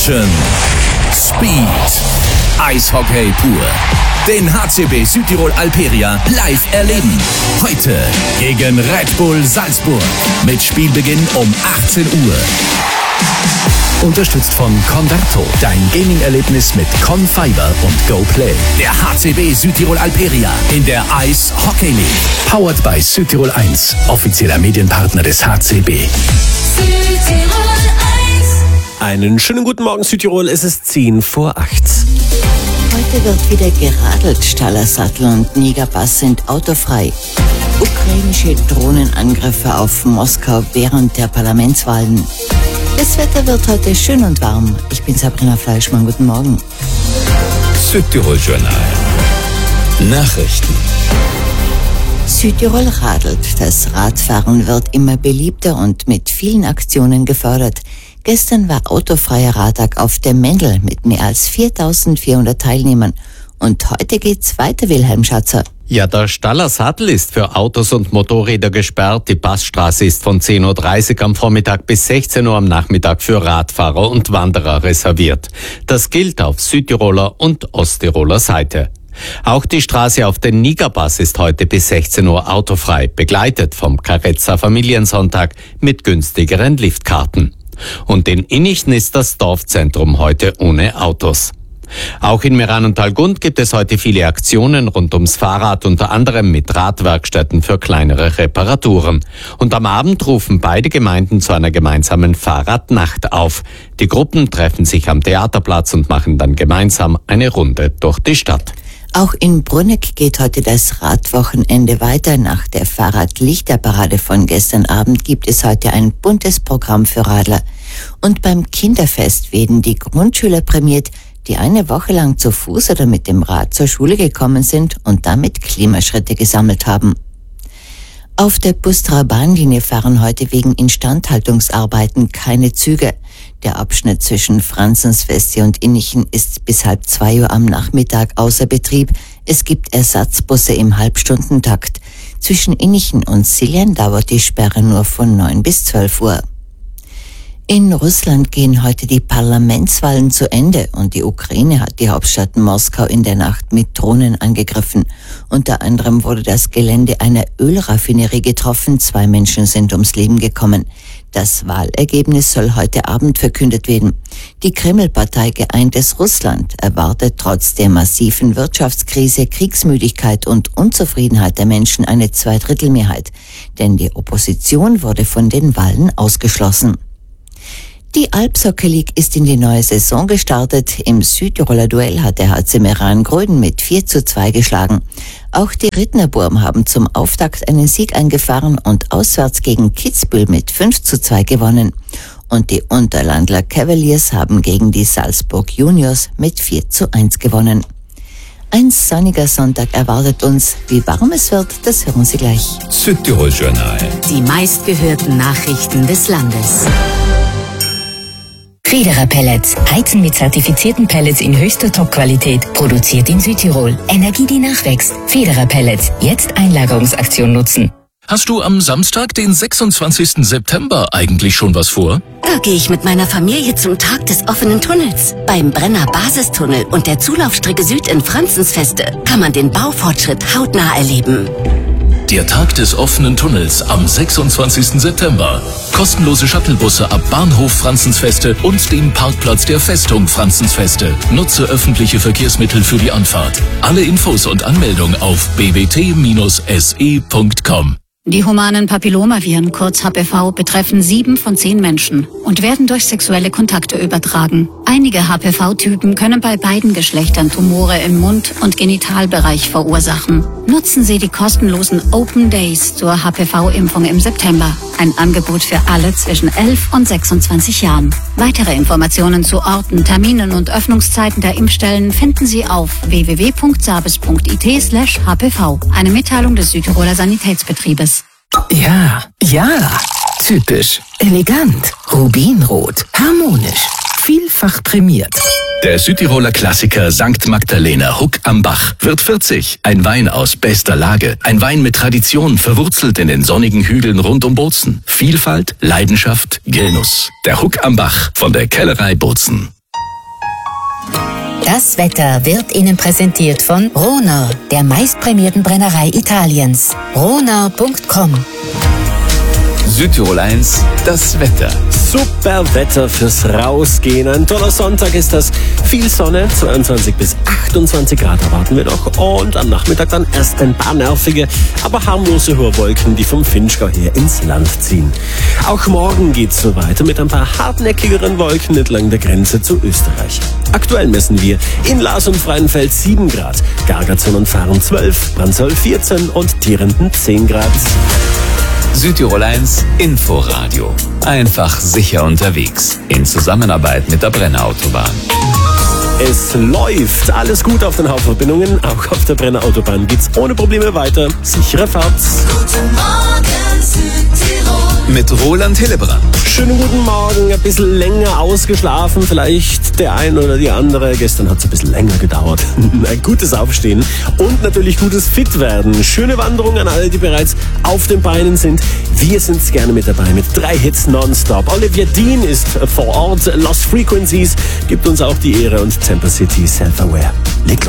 Passion, Speed, Eishockey pur. Den HCB Südtirol Alperia live erleben. Heute gegen Red Bull Salzburg. Mit Spielbeginn um 18 Uhr. Unterstützt von Converto. Dein Gaming-Erlebnis mit Confiber und GoPlay. Der HCB Südtirol Alperia in der Eishockey League. Powered by Südtirol 1. Offizieller Medienpartner des HCB. Südtirol 1. Einen schönen guten Morgen Südtirol, es ist 7 vor 8. Heute wird wieder geradelt. Stallersattel und Nigerpass sind autofrei. Ukrainische Drohnenangriffe auf Moskau während der Parlamentswahlen. Das Wetter wird heute schön und warm. Ich bin Sabrina Fleischmann. Guten Morgen. Südtirol Journal. Nachrichten. Südtirol radelt. Das Radfahren wird immer beliebter und mit vielen Aktionen gefördert. Gestern war autofreier Radtag auf der Mendel mit mehr als 4.400 Teilnehmern. Und heute geht's weiter, Wilhelm Schatzer. Ja, der Stallersattel ist für Autos und Motorräder gesperrt. Die Passstraße ist von 10.30 Uhr am Vormittag bis 16 Uhr am Nachmittag für Radfahrer und Wanderer reserviert. Das gilt auf Südtiroler und Osttiroler Seite. Auch die Straße auf den Nigerpass ist heute bis 16 Uhr autofrei, begleitet vom Carezza Familiensonntag mit günstigeren Liftkarten. Und in Innichten ist das Dorfzentrum heute ohne Autos. Auch in Meran und Talgund gibt es heute viele Aktionen rund ums Fahrrad, unter anderem mit Radwerkstätten für kleinere Reparaturen. Und am Abend rufen beide Gemeinden zu einer gemeinsamen Fahrradnacht auf. Die Gruppen treffen sich am Theaterplatz und machen dann gemeinsam eine Runde durch die Stadt. Auch in Brunneck geht heute das Radwochenende weiter. Nach der Fahrradlichterparade von gestern Abend gibt es heute ein buntes Programm für Radler. Und beim Kinderfest werden die Grundschüler prämiert, die eine Woche lang zu Fuß oder mit dem Rad zur Schule gekommen sind und damit Klimaschritte gesammelt haben. Auf der Busterer Bahnlinie fahren heute wegen Instandhaltungsarbeiten keine Züge. Der Abschnitt zwischen Franzensfeste und Innichten ist bis 1:30 Uhr am Nachmittag außer Betrieb. Es gibt Ersatzbusse im Halbstundentakt. Zwischen Innichten und Siljan dauert die Sperre nur von 9 bis 12 Uhr. In Russland gehen heute die Parlamentswahlen zu Ende und die Ukraine hat die Hauptstadt Moskau in der Nacht mit Drohnen angegriffen. Unter anderem wurde das Gelände einer Ölraffinerie getroffen, 2 Menschen sind ums Leben gekommen. Das Wahlergebnis soll heute Abend verkündet werden. Die Kreml-Partei Geeintes Russland erwartet trotz der massiven Wirtschaftskrise, Kriegsmüdigkeit und Unzufriedenheit der Menschen eine Zweidrittelmehrheit. Denn die Opposition wurde von den Wahlen ausgeschlossen. Die Alpshockey League ist in die neue Saison gestartet. Im Südtiroler Duell hat der HC Meran Gröden mit 4:2 geschlagen. Auch die Rittnerburm haben zum Auftakt einen Sieg eingefahren und auswärts gegen Kitzbühel mit 5:2 gewonnen. Und die Unterlandler Cavaliers haben gegen die Salzburg Juniors mit 4:1 gewonnen. Ein sonniger Sonntag erwartet uns. Wie warm es wird, das hören Sie gleich. Südtirol Journal. Die meistgehörten Nachrichten des Landes. Federer Pellets. Heizen mit zertifizierten Pellets in höchster Top-Qualität. Produziert in Südtirol. Energie, die nachwächst. Federer Pellets. Jetzt Einlagerungsaktion nutzen. Hast du am Samstag, den 26. September, eigentlich schon was vor? Da gehe ich mit meiner Familie zum Tag des offenen Tunnels. Beim Brenner Basistunnel und der Zulaufstrecke Süd in Franzensfeste kann man den Baufortschritt hautnah erleben. Der Tag des offenen Tunnels am 26. September. Kostenlose Shuttlebusse ab Bahnhof Franzensfeste und dem Parkplatz der Festung Franzensfeste. Nutze öffentliche Verkehrsmittel für die Anfahrt. Alle Infos und Anmeldung auf bbt-se.com. Die humanen Papillomaviren, kurz HPV, betreffen 7 von 10 Menschen und werden durch sexuelle Kontakte übertragen. Einige HPV-Typen können bei beiden Geschlechtern Tumore im Mund- und Genitalbereich verursachen. Nutzen Sie die kostenlosen Open Days zur HPV-Impfung im September. Ein Angebot für alle zwischen 11 und 26 Jahren. Weitere Informationen zu Orten, Terminen und Öffnungszeiten der Impfstellen finden Sie auf www.sabis.it/hpv. Eine Mitteilung des Südtiroler Sanitätsbetriebes. Ja, typisch, elegant, rubinrot, harmonisch, vielfach prämiert. Der Südtiroler Klassiker St. Magdalena Huck am Bach wird 40. Ein Wein aus bester Lage. Ein Wein mit Tradition, verwurzelt in den sonnigen Hügeln rund um Bozen. Vielfalt, Leidenschaft, Genuss. Der Huck am Bach von der Kellerei Bozen. Das Wetter wird Ihnen präsentiert von Rona, der meistprämierten Brennerei Italiens. Rona.com. Südtirol 1, das Wetter. Super Wetter fürs Rausgehen. Ein toller Sonntag ist das. Viel Sonne, 22 bis 28 Grad erwarten wir noch. Und am Nachmittag dann erst ein paar nervige, aber harmlose Hochwolken, die vom Finchgau her ins Land ziehen. Auch morgen geht's so weiter mit ein paar hartnäckigeren Wolken entlang der Grenze zu Österreich. Aktuell messen wir in Laas und Freienfeld 7 Grad, Gargazon und Fahren 12, Brandsol 14 und Tirenden 10 Grad. Südtirol 1 Inforadio. Einfach sicher unterwegs. In Zusammenarbeit mit der Brenner Autobahn. Es läuft. Alles gut auf den Hauptverbindungen. Auch auf der Brenner Autobahn geht's ohne Probleme weiter. Sichere Fahrt. Guten Morgen, Südtirol. Mit Roland Hillebrand. Schönen guten Morgen. Ein bisschen länger ausgeschlafen. Vielleicht der ein oder die andere. Gestern hat es ein bisschen länger gedauert. Ein gutes Aufstehen und natürlich gutes Fitwerden. Schöne Wanderung an alle, die bereits auf den Beinen sind. Wir sind gerne mit dabei mit 3 Hits nonstop. Olivia Dean ist vor Ort. Lost Frequencies gibt uns auch die Ehre und Temple City Self-Aware.